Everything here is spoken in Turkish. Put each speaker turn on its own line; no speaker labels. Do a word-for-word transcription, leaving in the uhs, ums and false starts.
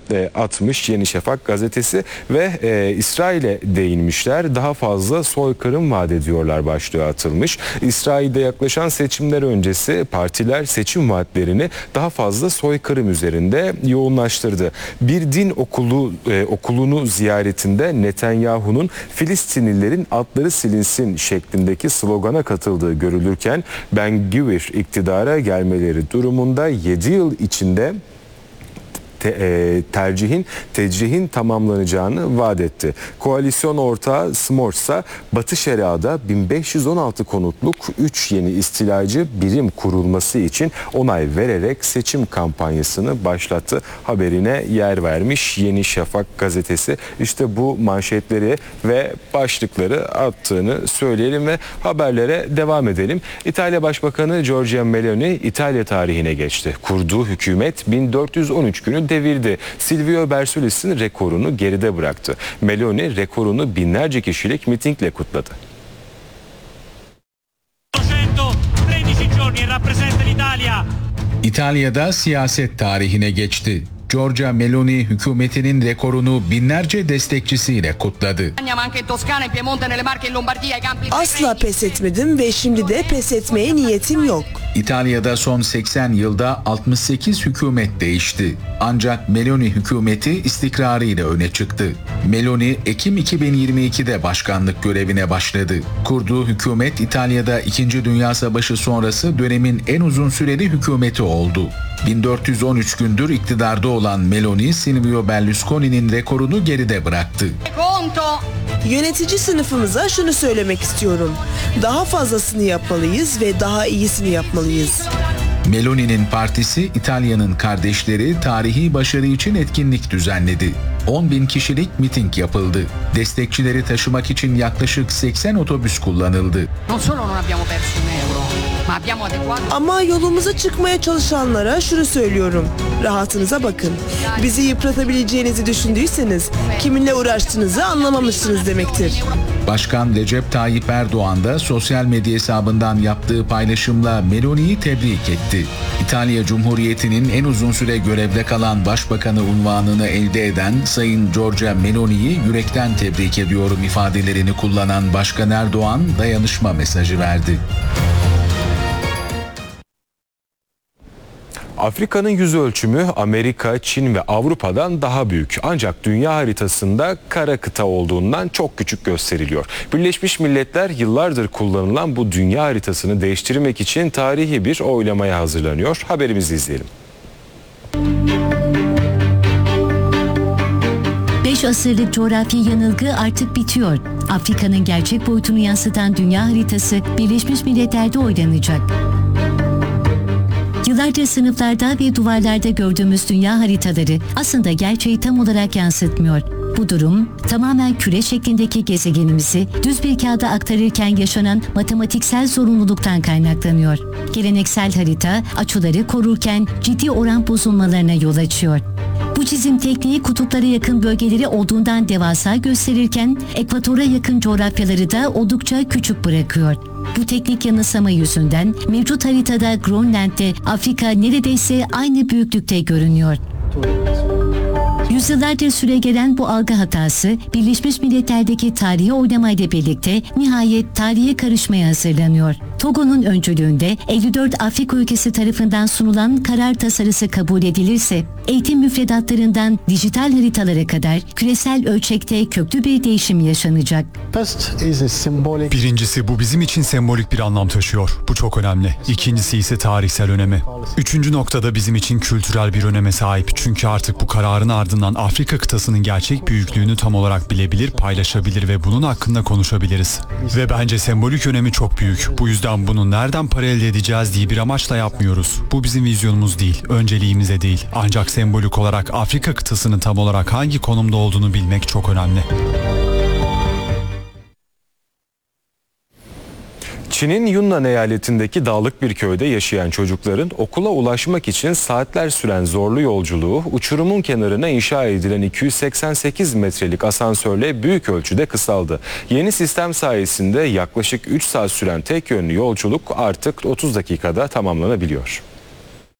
e, atmış Yeni Şafak gazetesi ve e, İsrail'e değinmişler. Daha fazla soykırım vaat ediyorlar başlığı atılmış. İsrail'de yaklaşan seçimler öncesi partiler seçim vaatlerini daha fazla soykırım üzerinde yoğunlaştırdı. Bir din okulu e, okulunu ziyaretinde Netanyahu'nun Filistinlilerin adları silinsin şeklindeki slogana katıldığı görülürken Ben Gvir iktidara gelmeleri durumunda yedi yıl içinde Te, e, tercihin, tecrihin tamamlanacağını vaat etti. Koalisyon ortağı Smorts ise Batı Şeria'da bin beş yüz on altı konutluk üç yeni istilacı birim kurulması için onay vererek seçim kampanyasını başlattı. Haberine yer vermiş Yeni Şafak gazetesi. İşte bu manşetleri ve başlıkları attığını söyleyelim ve haberlere devam edelim. İtalya Başbakanı Giorgia Meloni İtalya tarihine geçti. Kurduğu hükümet bin dört yüz on üç günü devirdi. Silvio Berlusconi'nin rekorunu geride bıraktı. Meloni rekorunu binlerce kişilik mitingle kutladı.
İtalya'da siyaset tarihine geçti. Giorgia Meloni hükümetinin rekorunu binlerce destekçisiyle kutladı.
Asla pes etmedim ve şimdi de pes etmeye niyetim yok.
İtalya'da son seksen yılda altmış sekiz hükümet değişti. Ancak Meloni hükümeti istikrarıyla öne çıktı. Meloni Ekim iki bin yirmi ikide başkanlık görevine başladı. Kurduğu hükümet İtalya'da İkinci Dünya Savaşı sonrası dönemin en uzun süreli hükümeti oldu. bin dört yüz on üç gündür iktidarda olan Meloni, Silvio Berlusconi'nin rekorunu geride bıraktı.
Yönetici sınıfımıza şunu söylemek istiyorum. Daha fazlasını yapmalıyız ve daha iyisini yapmalıyız.
Meloni'nin partisi İtalya'nın Kardeşleri tarihi başarı için etkinlik düzenledi. on bin kişilik miting yapıldı. Destekçileri taşımak için yaklaşık seksen otobüs kullanıldı.
Ama yolumuza çıkmaya çalışanlara şunu söylüyorum. Rahatınıza bakın. Bizi yıpratabileceğinizi düşündüyseniz kiminle uğraştığınızı anlamamışsınız demektir.
Başkan Recep Tayyip Erdoğan da sosyal medya hesabından yaptığı paylaşımla Meloni'yi tebrik etti. İtalya Cumhuriyeti'nin en uzun süre görevde kalan başbakanı unvanını elde eden Sayın Giorgia Meloni'yi yürekten tebrik ediyorum ifadelerini kullanan Başkan Erdoğan dayanışma mesajı verdi.
Afrika'nın yüz ölçümü Amerika, Çin ve Avrupa'dan daha büyük. Ancak dünya haritasında kara kıta olduğundan çok küçük gösteriliyor. Birleşmiş Milletler yıllardır kullanılan bu dünya haritasını değiştirmek için tarihi bir oylamaya hazırlanıyor. Haberimizi izleyelim.
Beş asırlık coğrafi yanılgı artık bitiyor. Afrika'nın gerçek boyutunu yansıtan dünya haritası Birleşmiş Milletler'de oylanacak. Yıllarca sınıflarda ve duvarlarda gördüğümüz dünya haritaları aslında gerçeği tam olarak yansıtmıyor. Bu durum tamamen küre şeklindeki gezegenimizi düz bir kağıda aktarırken yaşanan matematiksel zorunluluktan kaynaklanıyor. Geleneksel harita açıları korurken ciddi oran bozulmalarına yol açıyor. Bu çizim tekniği kutuplara yakın bölgeleri olduğundan devasa gösterirken ekvatora yakın coğrafyaları da oldukça küçük bırakıyor. Bu teknik yanılsama yüzünden mevcut haritada Grönland'de Afrika neredeyse aynı büyüklükte görünüyor. Yüzyıllardır süregelen bu algı hatası Birleşmiş Milletler'deki tarihi oylamayla birlikte nihayet tarihe karışmaya hazırlanıyor. Togo'nun öncülüğünde elli dört Afrika ülkesi tarafından sunulan karar tasarısı kabul edilirse eğitim müfredatlarından dijital haritalara kadar küresel ölçekte köklü bir değişim yaşanacak.
Birincisi bu bizim için sembolik bir anlam taşıyor. Bu çok önemli. İkincisi ise tarihsel önemi. Üçüncü noktada bizim için kültürel bir öneme sahip. Çünkü artık bu kararın ardından Afrika kıtasının gerçek büyüklüğünü tam olarak bilebilir, paylaşabilir ve bunun hakkında konuşabiliriz. Ve bence sembolik önemi çok büyük. Bu yüzden bunu nereden para elde edeceğiz diye bir amaçla yapmıyoruz. Bu bizim vizyonumuz değil, önceliğimiz de değil. Ancak sembolik olarak Afrika kıtasının tam olarak hangi konumda olduğunu bilmek çok önemli.
Çin'in Yunnan eyaletindeki dağlık bir köyde yaşayan çocukların okula ulaşmak için saatler süren zorlu yolculuğu uçurumun kenarına inşa edilen iki yüz seksen sekiz metrelik asansörle büyük ölçüde kısaldı. Yeni sistem sayesinde yaklaşık üç saat süren tek yönlü yolculuk artık otuz dakikada tamamlanabiliyor.